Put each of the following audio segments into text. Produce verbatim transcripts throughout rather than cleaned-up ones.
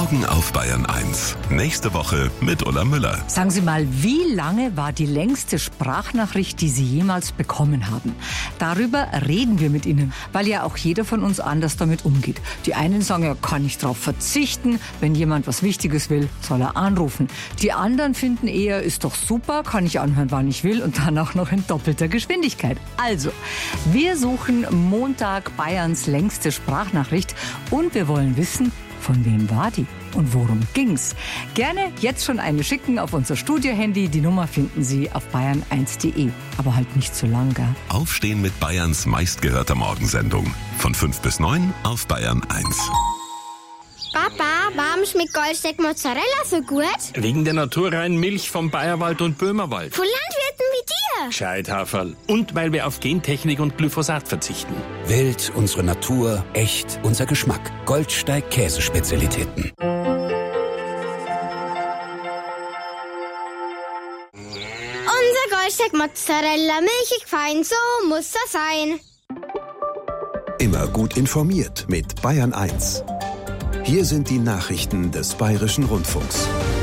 Morgen auf Bayern eins. Nächste Woche mit Ulla Müller. Sagen Sie mal, wie lange war die längste Sprachnachricht, die Sie jemals bekommen haben? Darüber reden wir mit Ihnen, weil ja auch jeder von uns anders damit umgeht. Die einen sagen, ja, kann ich darauf verzichten, wenn jemand was Wichtiges will, soll er anrufen. Die anderen finden eher, ist doch super, kann ich anhören, wann ich will und dann auch noch in doppelter Geschwindigkeit. Also, wir suchen Montag Bayerns längste Sprachnachricht und wir wollen wissen, von wem war die und worum ging's? Gerne jetzt schon eine schicken auf unser Studio-Handy. Die Nummer finden Sie auf bayern eins punkt de. Aber halt nicht zu lang, gell? Aufstehen mit Bayerns meistgehörter Morgensendung. Von fünf bis neun auf Bayern eins. Papa, warum schmeckt Goldsteak Mozzarella so gut? Wegen der naturreinen Milch vom Bayerwald und Böhmerwald. Von Landwirten wie dir. Gescheithaferl. Und weil wir auf Gentechnik und Glyphosat verzichten. Wild, unsere Natur, echt, unser Geschmack. Goldsteig Käsespezialitäten. Unser Goldsteak Mozzarella, milchig fein, so muss er sein. Immer gut informiert mit Bayern eins. Hier sind die Nachrichten des Bayerischen Rundfunks.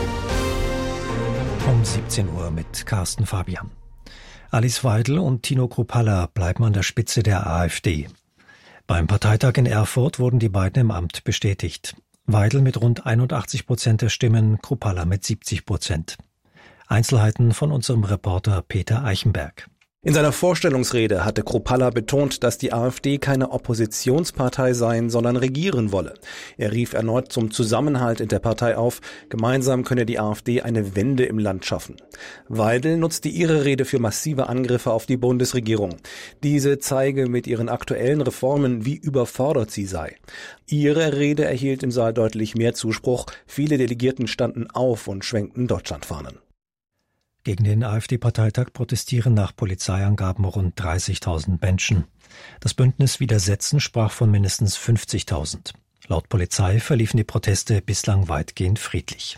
Um siebzehn Uhr mit Carsten Fabian. Alice Weidel und Tino Kruppalla bleiben an der Spitze der AfD. Beim Parteitag in Erfurt wurden die beiden im Amt bestätigt. Weidel mit rund einundachtzig Prozent der Stimmen, Kruppalla mit siebzig Prozent. Einzelheiten von unserem Reporter Peter Eichenberg. In seiner Vorstellungsrede hatte Kruppalla betont, dass die AfD keine Oppositionspartei sein, sondern regieren wolle. Er rief erneut zum Zusammenhalt in der Partei auf. Gemeinsam könne die AfD eine Wende im Land schaffen. Weidel nutzte ihre Rede für massive Angriffe auf die Bundesregierung. Diese zeige mit ihren aktuellen Reformen, wie überfordert sie sei. Ihre Rede erhielt im Saal deutlich mehr Zuspruch. Viele Delegierten standen auf und schwenkten Deutschlandfahnen. Gegen den AfD-Parteitag protestieren nach Polizeiangaben rund dreißigtausend Menschen. Das Bündnis Widersetzen sprach von mindestens fünfzigtausend. Laut Polizei verliefen die Proteste bislang weitgehend friedlich.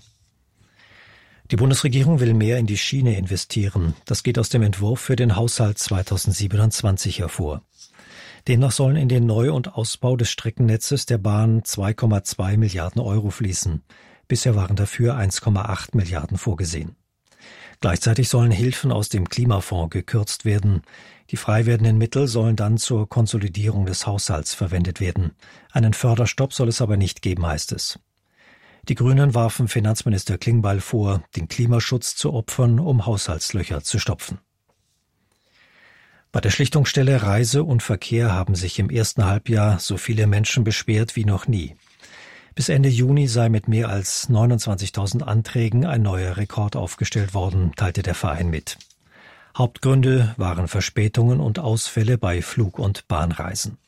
Die Bundesregierung will mehr in die Schiene investieren. Das geht aus dem Entwurf für den Haushalt zweitausendsiebenundzwanzig hervor. Demnach sollen in den Neu- und Ausbau des Streckennetzes der Bahn zwei Komma zwei Milliarden Euro fließen. Bisher waren dafür eins Komma acht Milliarden vorgesehen. Gleichzeitig sollen Hilfen aus dem Klimafonds gekürzt werden. Die frei werdenden Mittel sollen dann zur Konsolidierung des Haushalts verwendet werden. Einen Förderstopp soll es aber nicht geben, heißt es. Die Grünen warfen Finanzminister Klingbeil vor, den Klimaschutz zu opfern, um Haushaltslöcher zu stopfen. Bei der Schlichtungsstelle Reise und Verkehr haben sich im ersten Halbjahr so viele Menschen beschwert wie noch nie. Bis Ende Juni sei mit mehr als neunundzwanzigtausend Anträgen ein neuer Rekord aufgestellt worden, teilte der Verein mit. Hauptgründe waren Verspätungen und Ausfälle bei Flug- und Bahnreisen.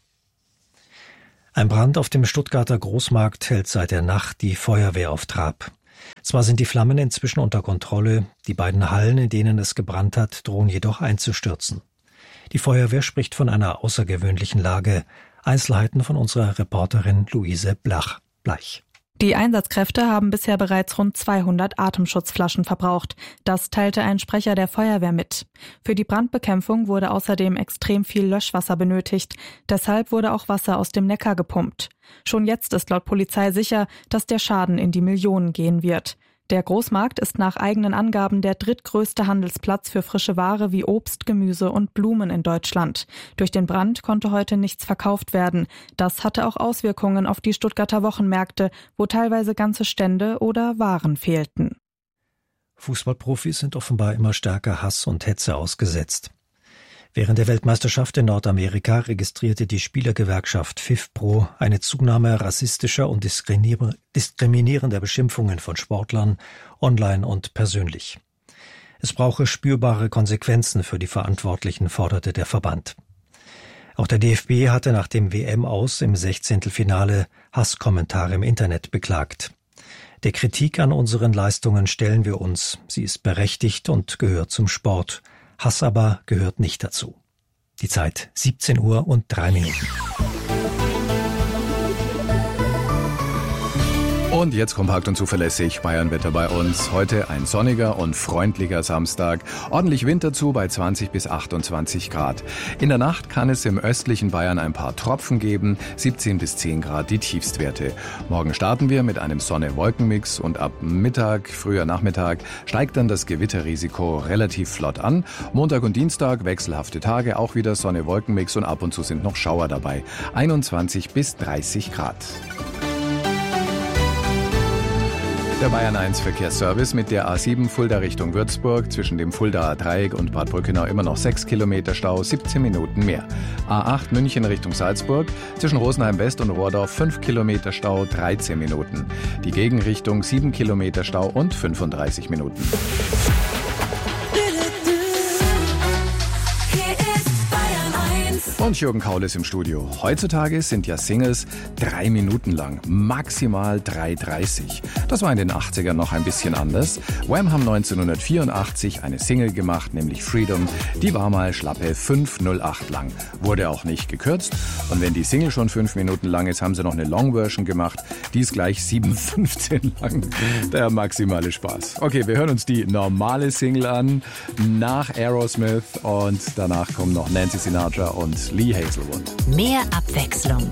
Ein Brand auf dem Stuttgarter Großmarkt hält seit der Nacht die Feuerwehr auf Trab. Zwar sind die Flammen inzwischen unter Kontrolle, die beiden Hallen, in denen es gebrannt hat, drohen jedoch einzustürzen. Die Feuerwehr spricht von einer außergewöhnlichen Lage. Einzelheiten von unserer Reporterin Luise Blach. Bleich. Die Einsatzkräfte haben bisher bereits rund zweihundert Atemschutzflaschen verbraucht. Das teilte ein Sprecher der Feuerwehr mit. Für die Brandbekämpfung wurde außerdem extrem viel Löschwasser benötigt. Deshalb wurde auch Wasser aus dem Neckar gepumpt. Schon jetzt ist laut Polizei sicher, dass der Schaden in die Millionen gehen wird. Der Großmarkt ist nach eigenen Angaben der drittgrößte Handelsplatz für frische Ware wie Obst, Gemüse und Blumen in Deutschland. Durch den Brand konnte heute nichts verkauft werden. Das hatte auch Auswirkungen auf die Stuttgarter Wochenmärkte, wo teilweise ganze Stände oder Waren fehlten. Fußballprofis sind offenbar immer stärker Hass und Hetze ausgesetzt. Während der Weltmeisterschaft in Nordamerika registrierte die Spielergewerkschaft FIFPro eine Zunahme rassistischer und diskriminierender Beschimpfungen von Sportlern, online und persönlich. Es brauche spürbare Konsequenzen für die Verantwortlichen, forderte der Verband. Auch der D F B hatte nach dem W M-Aus im Sechzehntelfinale Hasskommentare im Internet beklagt. Der Kritik an unseren Leistungen stellen wir uns. Sie ist berechtigt und gehört zum Sport. Hass aber gehört nicht dazu. Die Zeit siebzehn Uhr und drei Minuten. Und jetzt kompakt und zuverlässig Bayernwetter bei uns. Heute ein sonniger und freundlicher Samstag. Ordentlich Wind dazu bei zwanzig bis achtundzwanzig Grad. In der Nacht kann es im östlichen Bayern ein paar Tropfen geben. siebzehn bis zehn Grad die Tiefstwerte. Morgen starten wir mit einem Sonne-Wolken-Mix und ab Mittag, früher Nachmittag, steigt dann das Gewitterrisiko relativ flott an. Montag und Dienstag wechselhafte Tage, auch wieder Sonne-Wolken-Mix und ab und zu sind noch Schauer dabei. einundzwanzig bis dreißig Grad. Der Bayern eins Verkehrsservice mit der A sieben Fulda Richtung Würzburg, zwischen dem Fuldaer Dreieck und Bad Brückenau immer noch sechs Kilometer Stau, siebzehn Minuten mehr. A acht München Richtung Salzburg, zwischen Rosenheim West und Rohrdorf fünf Kilometer Stau, dreizehn Minuten. Die Gegenrichtung sieben Kilometer Stau und fünfunddreißig Minuten. Und Jürgen Kaul ist im Studio. Heutzutage sind ja Singles drei Minuten lang, maximal drei dreißig. Das war in den achtzigern noch ein bisschen anders. Wham haben neunzehnhundertvierundachtzig eine Single gemacht, nämlich Freedom. Die war mal schlappe fünf null acht lang. Wurde auch nicht gekürzt. Und wenn die Single schon fünf Minuten lang ist, haben sie noch eine Long-Version gemacht. Die ist gleich sieben fünfzehn lang. Der maximale Spaß. Okay, wir hören uns die normale Single an, nach Aerosmith. Und danach kommen noch Nancy Sinatra und Lee Hazelwood. Mehr Abwechslung